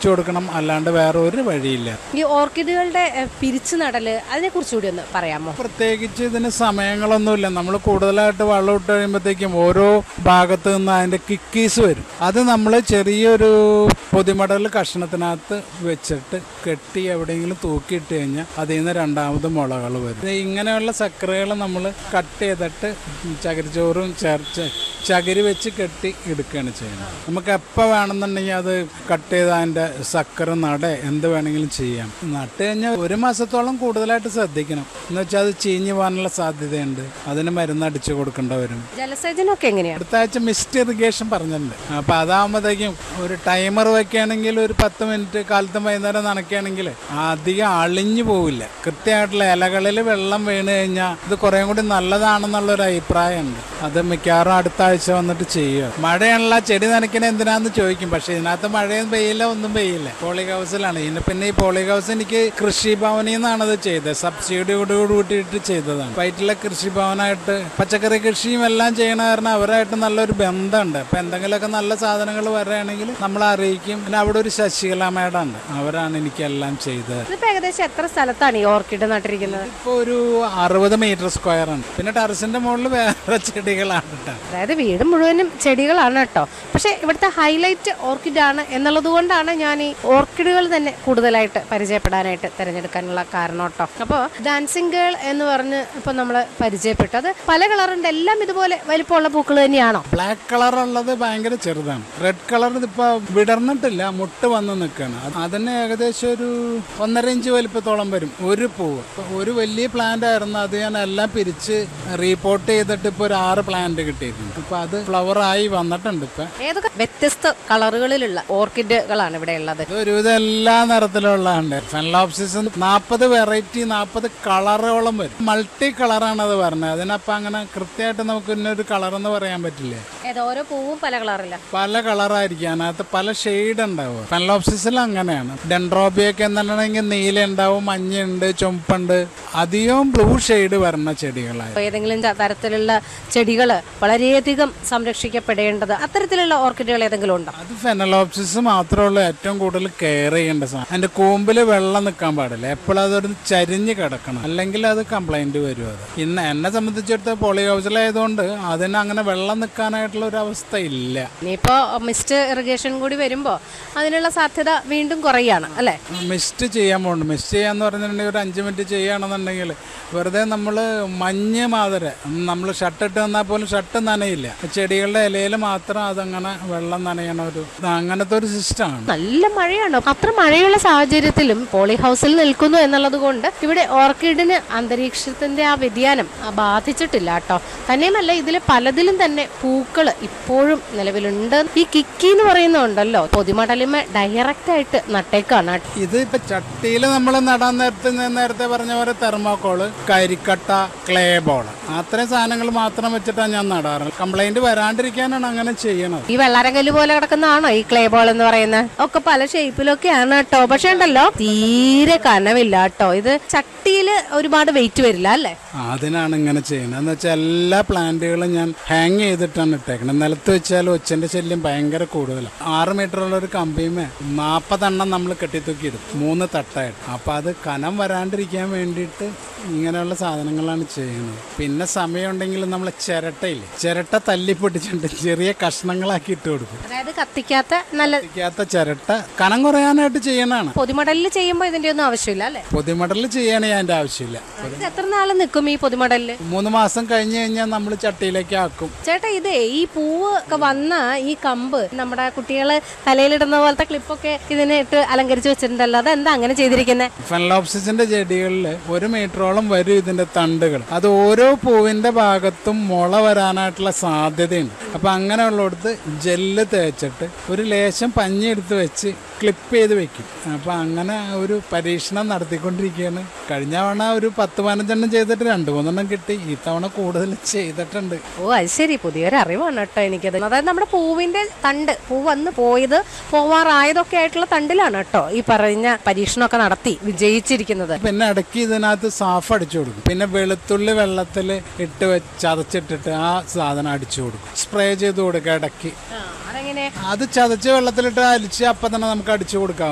അടിച്ചു കൊടുക്കണം, അല്ലാണ്ട് വേറെ ഒരു വഴിയില്ല. ഈ ഓർക്കിഡുകളുടെ പിരിച്ചു നടല് അതിനെ കുറിച്ചുകൂടി ഒന്ന് പറയാമോ? പ്രത്യേകിച്ച് ഇതിന് സമയങ്ങളൊന്നുമില്ല. നമ്മൾ കൂടുതലായിട്ട് വെള്ളം ഇട്ട് കഴിയുമ്പോഴത്തേക്കും ഓരോ ഭാഗത്ത് നിന്ന് അതിന്റെ കിക്കീസ് വരും. അത് നമ്മൾ ചെറിയൊരു പൊതിമടൽ കഷ്ണത്തിനകത്ത് വെച്ചിട്ട് കെട്ടി എവിടെയെങ്കിലും തൂക്കിയിട്ട് കഴിഞ്ഞാൽ അതിൽ നിന്ന് രണ്ടാമത് മുളകൾ വരും. ഇങ്ങനെയുള്ള സക്കറകൾ നമ്മൾ കട്ട് ചെയ്തിട്ട് ചകിരിച്ചോറും ചേർച്ച് ചകിരി വെച്ച് കെട്ടി എടുക്കുകയാണ് ചെയ്യുന്നത്. നമുക്ക് എപ്പോൾ വേണമെന്നുണ്ടെങ്കിൽ അത് കട്ട് ചെയ്ത് അതിൻ്റെ സക്കർ എന്ത് വേണമെങ്കിലും ചെയ്യാം. നട്ട് കഴിഞ്ഞാൽ 1 മാസത്തോളം കൂടുതലായിട്ട് ശ്രദ്ധിക്കണം. എന്ന് വെച്ചാൽ അത് ചീഞ്ഞു പോകാനുള്ള സാധ്യതയുണ്ട്. അതിന് മരുന്ന് അടിച്ചു കൊടുക്കേണ്ടി വരും. ജലസേചനമൊക്കെ എങ്ങനെയാണ്? അടുത്ത ആഴ്ച മിസ്റ്റ് ഇറിഗേഷൻ പറഞ്ഞിട്ടുണ്ട്. അപ്പോൾ അതാകുമ്പോഴത്തേക്കും ഒരു ടൈമർ വയ്ക്കുകയാണെങ്കിൽ ഒരു 10 മിനിറ്റ് കാലത്തും വൈകുന്നേരം നനയ്ക്കുകയാണെങ്കിൽ അധികം അളിഞ്ഞു പോവില്ല. കൃത്യമായിട്ടുള്ള ഇലകളിൽ വെള്ളം വീണ് കഴിഞ്ഞാൽ ഇത് കുറേ കൂടി നല്ലതാണെന്നുള്ളൊരു അഭിപ്രായമുണ്ട്. അത് മിക്കവാറും അടുത്ത ആഴ്ച വന്നിട്ട് ചെയ്യുക. മഴയുള്ള ചെടി നനയ്ക്കണ എന്തിനാന്ന് ചോദിക്കും. പക്ഷെ ഇതിനകത്ത് മഴയും പെയ്യില്ല, ഒന്നും പെയ്യില്ല. പോളി ഹൗസിലാണ്. പിന്നെ ഈ പോളി ഹൗസ് എനിക്ക് കൃഷിഭവനിൽ നിന്നാണത് ചെയ്തത്. സബ്സിഡിയോട് കൂട്ടിയിട്ട് ചെയ്തതാണ്. വയറ്റിലെ കൃഷിഭവനായിട്ട് പച്ചക്കറി കൃഷിയും എല്ലാം ചെയ്യണ കാരണം അവരായിട്ട് നല്ലൊരു ബന്ധമുണ്ട്. അപ്പൊ എന്തെങ്കിലുമൊക്കെ നല്ല സാധനങ്ങൾ വരികയാണെങ്കിൽ നമ്മളെ അറിയിക്കും. പിന്നെ അവിടെ ഒരു ശശികല മേഡം ഉണ്ട്, അവരാണ് എനിക്കെല്ലാം ചെയ്തത്. ഇതിപ്പോ ഏകദേശം എത്ര സ്ഥലത്താണ് ഈ ഓർക്കിഡ് നട്ടിരിക്കുന്നത്? ഇപ്പൊ ഒരു 60 മീറ്റർ സ്ക്വയർ ആണ്. പിന്നെ ടെറസിന്റെ മുകളിൽ വേറെ ചെടികളാണ് കേട്ടോ. അതായത് വീട് മുഴുവനും ചെടികളാണ് കേട്ടോ. പക്ഷെ ഇവിടുത്തെ ഹൈലൈറ്റ് ഓർക്കിഡ് ആണ് എന്നുള്ളത് കൊണ്ടാണ് ഞാൻ ഈ ഓർക്കിഡുകൾ തന്നെ കൂടുതലായിട്ട് പരിചയപ്പെടാനായിട്ട് തിരഞ്ഞെടുക്കാനുള്ള കാരണം കേട്ടോ. അപ്പോൾ ഡാൻസിങ് ഗേൾ എന്ന് പറഞ്ഞ് ഇപ്പൊ നമ്മൾ പരിചയപ്പെട്ടു. അത് പല കളറുണ്ട്. എല്ലാം ഇതുപോലെ വലിപ്പമുള്ള പൂക്കൾ തന്നെയാണോ? ബ്ലാക്ക് കളർ ഉള്ളത് ഭയങ്കര ചെറുതാണ്. റെഡ് കളർ ഇപ്പൊ വിടർന്നിട്ടില്ല, മുട്ട് വന്ന് നിൽക്കുകയാണ്. അതിന് ഏകദേശം ഒരു 1.5 ഇഞ്ച് വലിപ്പത്തോളം വരും ഒരു പൂവ്. ഒരു വലിയ പ്ലാന്റ് ആയിരുന്നു, അത് ഞാൻ എല്ലാം പിരിച്ച് റീപോർട്ട് ചെയ്തിട്ട് ഇപ്പൊ ഒരു 6 പ്ലാന്റ് കിട്ടിയിട്ടുണ്ട്. ഇപ്പൊ അത് ഫ്ലവർ ആയി വന്നിട്ടുണ്ട്. ഇപ്പൊ ഏതൊക്കെ വ്യത്യസ്ത കളറുകളിലുള്ള ഓർക്കിഡുകളാണ് ഇവിടെ ഉള്ളത്? ഒരുവിധം എല്ലാ നിറത്തിലുള്ളതുണ്ട്. ഫെനലോപ്സിസ് 40 വെറൈറ്റി 40 കളറോളം വരും. മൾട്ടി കളറാണ് അത് പറഞ്ഞത്. അതിനപ്പം അങ്ങനെ കൃത്യമായിട്ട് നമുക്ക് ഇന്നൊരു കളർ എന്ന് പറയാൻ പറ്റില്ലേ. ഓരോ പൂവും പല കളറില്ല, പല കളറായിരിക്കും. അതിനകത്ത് പല ഷെയ്ഡ് ഉണ്ടാവും. ഫെനലോപ്സിസിൽ അങ്ങനെയാണ്. ഡെൻഡ്രോബിയൊക്കെ എന്താണെങ്കിൽ നീല ഉണ്ടാവും, മഞ്ഞയുണ്ട്, ചുമപ്പുണ്ട്. അധികവും ബ്ലൂ ഷെയ്ഡ് വരുന്ന ചെടികളാണ്. ഏതെങ്കിലും തരത്തിലുള്ള ചെടികൾ വളരെയധികം സംരക്ഷിക്കപ്പെടേണ്ടത് അത്തരത്തിലുള്ള ഓർക്കിഡുകൾ ഏതെങ്കിലും ഉണ്ടോ? അത് ഫെനലോപ്സിസ് മാത്രമുള്ള ഏറ്റവും കൂടുതൽ കെയർ ചെയ്യേണ്ട സാധനം. അതിന്റെ കൂമ്പിൽ വെള്ളം നിൽക്കാൻ പാടില്ല. എപ്പോഴും അതൊരു ചരിഞ്ഞ് കിടക്കണം, അല്ലെങ്കിൽ അത് കംപ്ലൈന്റ് വരും. അത് എന്നെ സംബന്ധിച്ചിടത്തോളം പോളി ഹൗസിലായതുകൊണ്ട് അതിന് അങ്ങനെ വെള്ളം നിൽക്കാനായിട്ടുള്ള ഒരു അവസ്ഥ ഇല്ല. ഇനിയിപ്പോ മിസ്റ്റ് ഇറിഗേഷൻ കൂടി വരുമ്പോ അതിനുള്ള സാധ്യത വീണ്ടും കുറയാണ് അല്ലെ? മിസ്റ്റ് ചെയ്യാൻ പോകുന്നുണ്ട്. മിസ്റ്റ് ചെയ്യാന്ന് പറഞ്ഞിട്ടുണ്ടെങ്കിൽ ഒരു 5 മിനിറ്റ് ചെയ്യുകയാണെന്നുണ്ടെങ്കിൽ വെറുതെ നമ്മൾ മഞ്ഞ് മാതിരി നമ്മൾ ഷർട്ടിട്ട് വന്നാൽ പോലും ഷർട്ട് നനയില്ല. ചെടികളുടെ ഇലയിൽ മാത്രം അതങ്ങനെ വെള്ളം നനയണ അങ്ങനത്തെ ഒരു സിസ്റ്റമാണ്. നല്ല മഴയാണ്. അത്ര മഴയുള്ള സാഹചര്യത്തിലും പോളി ഹൗസിൽ നിൽക്കുന്നു എന്നുള്ളത് കൊണ്ട് ഇവിടെ ഓർക്കിഡിന് അന്തരീക്ഷത്തിന്റെ ആ വ്യതിയാനം ബാധിച്ചിട്ടില്ല കേട്ടോ. തന്നെയുമല്ല ഇതിൽ പലതിലും തന്നെ പൂക്കൾ ഇപ്പോഴും നിലവിലുണ്ട്. ഈ കിക്കി എന്ന് പറയുന്നുണ്ടല്ലോ, പൊതിമടലിമ ഡയറക്റ്റ് ആയിട്ട് നട്ടേക്കാണ്. ഇത് ഇപ്പൊ ചട്ടിയിൽ നമ്മൾ നടാൻ നേരത്തെ പറഞ്ഞ പോലെ തെർമോക്കോള്, കരിക്കട്ട, ക്ലേ ബോൾ, അത്രയും സാധനങ്ങൾ മാത്രം വെച്ചിട്ടാണ് ഞാൻ നടാറ്. കംപ്ലൈന്റ് വരാണ്ടിരിക്കാനാണ് അങ്ങനെ ചെയ്യണത്. ഈ വെള്ളാരങ്കല്ല് പോലെ കിടക്കുന്നതാണോ ഈ ക്ലേ ബോൾ എന്ന് പറയുന്നത്? ഒക്കെ പല ഷേപ്പിലൊക്കെയാണ് കേട്ടോ. പക്ഷെ ഉണ്ടല്ലോ തീരെ കനവില്ല കേട്ടോ. ഇത് ചട്ടിയില് ഒരുപാട് വെയിറ്റ് വരില്ല അല്ലേ? അതിനാണ് ഇങ്ങനെ ചെയ്യുന്നത്. എന്ന് വെച്ചാൽ എല്ലാ പ്ലാന്റുകളും ഞാൻ ഹാങ് ചെയ്തിട്ടാണ് ഇട്ടേക്കുന്നത്. നിലത്ത് വെച്ചാൽ ഒച്ചന്റെ ശല്യം ഭയങ്കര കൂടുതലാണ്. 6 മീറ്ററുള്ള ഒരു കമ്പിയുമേ 40 എണ്ണം നമ്മൾ കെട്ടിത്തൂക്കിയിടും, 3 തട്ടായിട്ട്. അപ്പൊ അത് കനം വരാണ്ടിരിക്കാൻ വേണ്ടിയിട്ട് ഇങ്ങനെയുള്ള സാധനങ്ങളാണ് ചെയ്യുന്നത്. പിന്നെ സമയമുണ്ടെങ്കിൽ നമ്മൾ ചിരട്ട തല്ലിപ്പൊട്ടിച്ചിട്ട് ചെറിയ കഷ്ണങ്ങളാക്കി ഇട്ട് കൊടുക്കും. അതായത് കത്തിക്കാത്ത ചിരട്ട കനം കുറയാനായിട്ട് ചെയ്യണതാണ്. പൊതിമടലിൽ ചെയ്യുമ്പോൾ ഇതിന്റെ ഒന്നും ആവശ്യമില്ല അല്ലെ? പൊതിമടലിൽ ചെയ്യാൻ അതിന്റെ ആവശ്യമില്ല. എത്ര നാള് നിൽക്കും ഈ പൊതിമടലില്? 3 മാസം കഴിഞ്ഞ് കഴിഞ്ഞാൽ നമ്മൾ ചട്ടിയിലേക്ക് ആക്കും. ചേട്ടാ, ഇതേ ഈ പൂവ് ഒക്കെ വന്ന ഈ കമ്പ് നമ്മുടെ കുട്ടികള് തലയിലിടുന്ന പോലത്തെ ക്ലിപ്പൊക്കെ ഇതിനെ ഇട്ട് അലങ്കരിച്ച് വെച്ചിട്ടുണ്ടല്ലോ, അതെന്താ അങ്ങനെ ചെയ്തിരിക്കുന്നത്? ഫെനലോപ്സിസിന്റെ ചെടികളിൽ 1 മീറ്ററോളം വരും ഇതിന്റെ തണ്ടുകൾ. അത് ഓരോ പൂവിന്റെ ഭാഗത്തും മുള വരാനായിട്ടുള്ള സാധ്യതയുണ്ട്. അപ്പൊ അങ്ങനെയുള്ളടത്ത് ജെല്ല് തേച്ചിട്ട് ഒരു ലേശം പഞ്ഞി എടുത്ത് വെച്ച് ക്ലിപ്പ് ചെയ്ത് വെക്കും. അപ്പൊ അങ്ങനെ ഒരു പരീക്ഷണം നടത്തിക്കൊണ്ടിരിക്കുകയാണ്. കഴിഞ്ഞ തവണ ഒരു 10-15 ചെയ്തിട്ട് 2-3 കിട്ടി. ഈ തവണ കൂടുതൽ ചെയ്തിട്ടുണ്ട്. ഓ, അത് ശരി. പുതിയൊരു അറിവാണ് കേട്ടോ എനിക്കത്. അതായത് നമ്മുടെ പൂവിന്റെ തണ്ട്, പൂ വന്ന് പോയത് പോവാറായതൊക്കെ ആയിട്ടുള്ള തണ്ടിലാണ് കേട്ടോ ഈ പറഞ്ഞ പരീക്ഷണമൊക്കെ നടത്തി വിജയിച്ചിരിക്കുന്നത്. പിന്നെ ഇടയ്ക്ക് ഇതിനകത്ത് സാഫ് അടിച്ചു കൊടുക്കും. പിന്നെ വെളുത്തുള്ളി വെള്ളത്തിൽ ഇട്ട് ചതച്ചിട്ടിട്ട് ആ സാധനം അടിച്ചു കൊടുക്കും, സ്പ്രേ ചെയ്ത് കൊടുക്കുക ഇടയ്ക്ക്. അത് ചതച്ച് വെള്ളത്തിലിട്ട് അരിച്ച് അപ്പം തന്നെ നമുക്ക് അടിച്ചു കൊടുക്കാം.